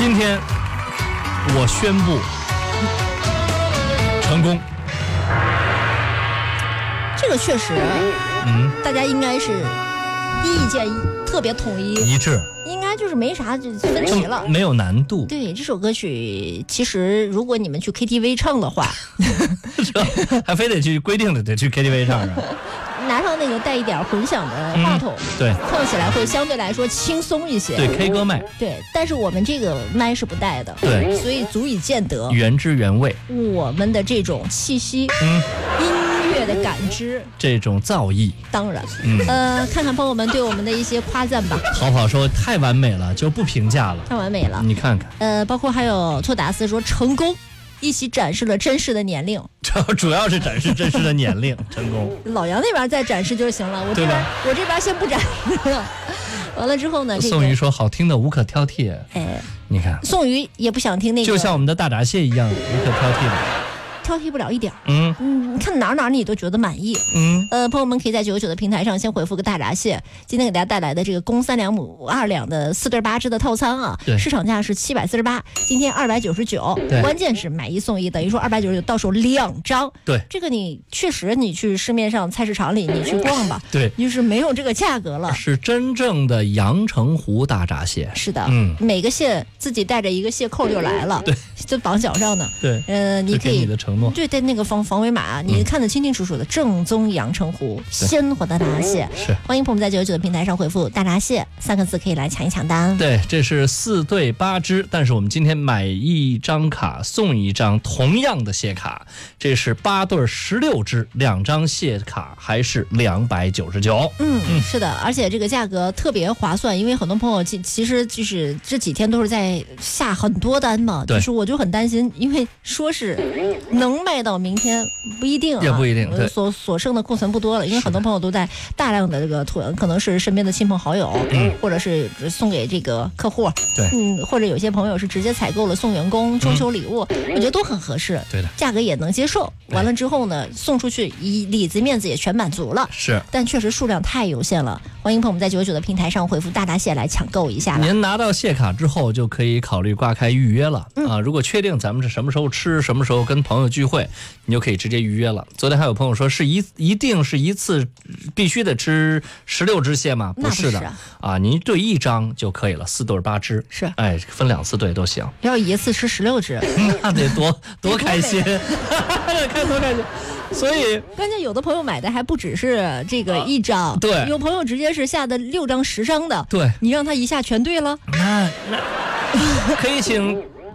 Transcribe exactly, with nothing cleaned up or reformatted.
今天我宣布成功。 这个确实，嗯，大家应该是意见特别统一一致， 应该就是没啥分歧了， 没有难度。 对，这首歌曲其实如果你们去 K T V 唱的话， 还非得去规定的得去 K T V 唱啊。 拿上那个带一点混响的话筒， 嗯、对， 唱起来会相对来说轻松一些。 对 ，K 歌麦。 对，但是我们这个麦是不带的， 对， 所以足以见得原汁原味。 我们的这种气息，嗯，音乐的感知， 这种造诣。 当然，嗯，呃，看看朋友们对我们的一些夸赞吧。 好跑说太完美了，就不评价了。 太完美了， 你看看。 呃，包括还有托达斯说成功。一起展示了真实的年龄， 主要是展示真实的年龄，成功。 老杨那边再展示就行了，我这边我这边先不展示了。完了之后呢，这个、 宋瑜说好听的无可挑剔。 哎， 你看， 宋瑜也不想听那个， 就像我们的大闸蟹一样无可挑剔的。 挑剔不了一点， 嗯嗯，你看哪哪你都觉得满意， 嗯， 呃，朋友们可以在九九九的平台上先回复个大闸蟹，今天给大家带来的这个公三两母二两的四对八只的套餐啊， 对， 市场价是七百四十八，今天二百九十九，关键是买一送一，等于说二百九十九到手两张， 对， 这个你确实你去市面上菜市场里你去逛吧， 对， 就是没有这个价格了， 是真正的阳澄湖大闸蟹， 是的，嗯，每个蟹自己带着一个蟹扣就来了， 对， 就绑脚上呢， 对， 呃，你可以你的承诺， 对，带那个防防伪码，你看得清清楚楚的，正宗阳澄湖鲜活的大闸蟹。 是， 欢迎朋友们在九九九的平台上回复大闸蟹三个字，可以来抢一抢单。 对，这是四对八只，但是我们今天买一张卡送一张同样的蟹卡，这是八对十六只，两张蟹卡还是两百九十九。 嗯，嗯是的，而且这个价格特别划算，因为很多朋友其其实就是这几天都是在下很多单嘛，就是我就很担心，因为说是能卖到明天不一定、啊， 也不一定，对， 所所剩的库存不多了，因为很多朋友都在大量的这个囤，可能是身边的亲朋好友，嗯，或者是送给这个客户， 对， 嗯，或者有些朋友是直接采购了送员工中秋礼物，嗯、我觉得都很合适， 对的， 价格也能接受。完了之后呢，送出去一里子面子也全满足了， 是， 但确实数量太有限了。欢迎朋友们在九九九的平台上回复大闸蟹来抢购一下。 您拿到蟹卡之后，就可以考虑挂开预约了、嗯、啊！如果确定咱们是什么时候吃，什么时候跟朋友聚会，你就可以直接预约了。昨天还有朋友说是一一定是一次必须得吃十六只蟹吗？不是的， 是啊， 啊您对一张就可以了，四对八只是， 哎，分两次对都行。 不要一次吃十六只， 那得多多开心，看多开心。所以关键有的朋友买的还不只是这个一张、啊， 对， 有朋友直接是下的六张十张的， 对， 你让他一下全对了， 那那可以请